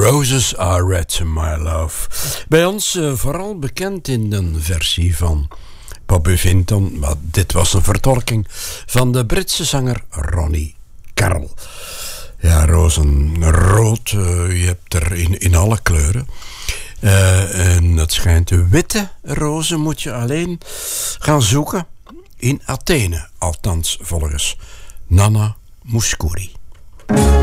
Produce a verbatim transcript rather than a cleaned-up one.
Roses are red, my love. Bij ons uh, vooral bekend in een versie van Bobby Vinton, maar dit was een vertolking van de Britse zanger Ronnie Carroll. Ja, rozenrood, uh, je hebt er in, in alle kleuren. Uh, en het schijnt de witte rozen moet je alleen gaan zoeken in Athene, althans volgens Nana Mouskouri.